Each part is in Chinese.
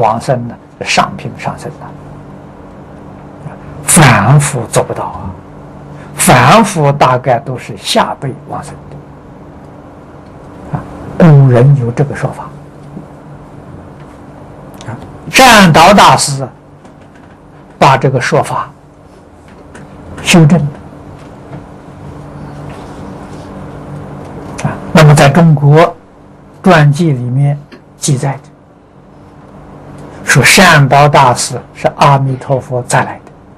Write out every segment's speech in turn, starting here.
往生呢，上品上生的，凡夫做不到啊，凡夫大概都是下辈往生的。古人有这个说法。善导大师把这个说法修正了。那么在中国传记里面记载的，说善导大师是阿弥陀佛再来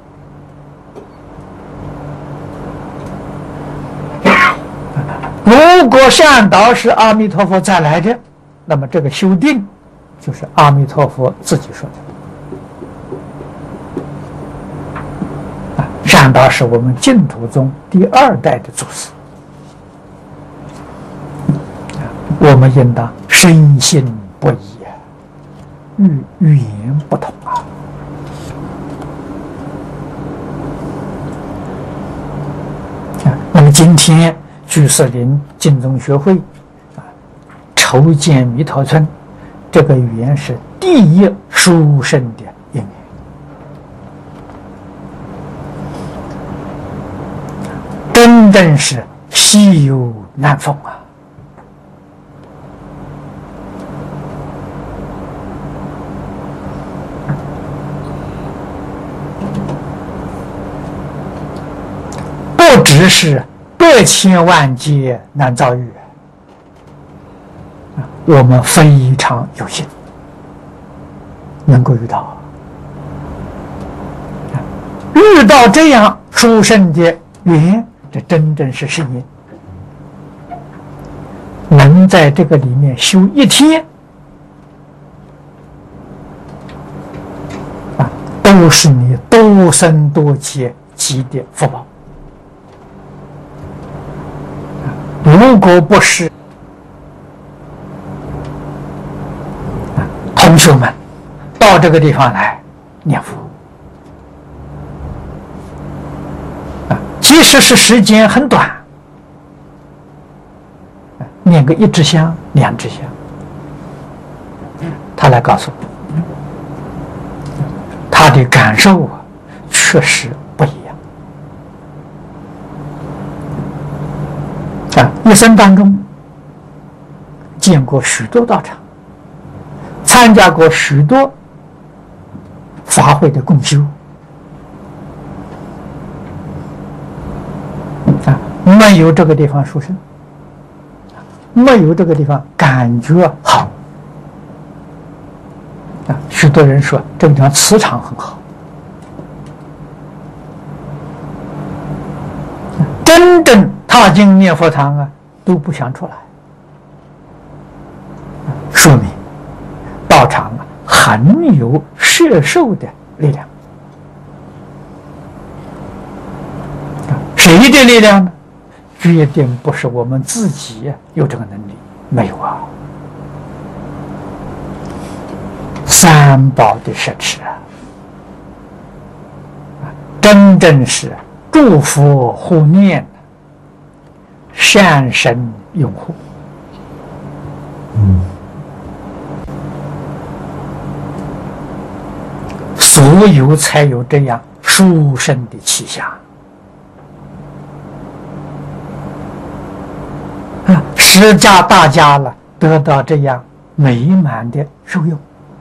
的。如果善导是阿弥陀佛再来的，那么这个修订就是阿弥陀佛自己说的。善导是我们净土宗第2代的祖师，我们应当深信不疑啊，语言不同啊。那么今天居士林净宗学会筹建弥陀村，这个语言是第一殊胜的因缘，真正是稀有难逢啊！不只是百千万劫难遭遇，我们非常有幸能够遇到这样殊胜的缘，这真正是圣因。能在这个里面修1天都是你多生多劫积的福报。如果不是同学们到这个地方来念佛，即使是时间很短，念个1支香、2支香，他来告诉我，他的感受确实不一样。一生当中见过许多道场，参加过许多法会的共修，没有这个地方殊胜，没有这个地方感觉好。许多人说这个地方磁场很好，真正踏进念佛堂都不想出来，说明道场很有摄受的力量。谁的力量呢？决定不是我们自己有这个能力，没有啊。三宝的摄持真正是祝福护念，善神拥护。所有才有这样殊胜的气象。释迦大家了，得到这样美满的受用。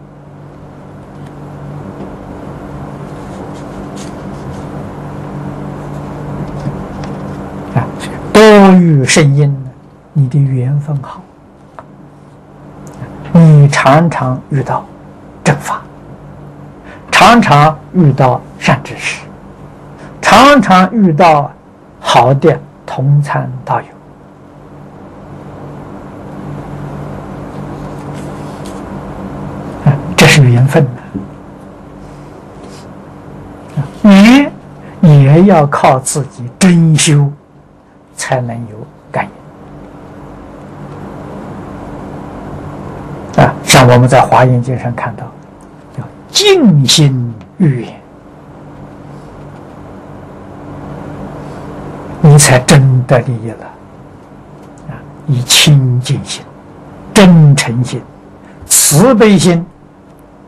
多遇圣因，你的缘分好，你常常遇到正法，常常遇到善知识，常常遇到好的同参道友。这是缘分缘也要靠自己真修才能有感应。像我们在华严经上看到，叫净心遇缘，你才真得利益了。以清净心、真诚心、慈悲心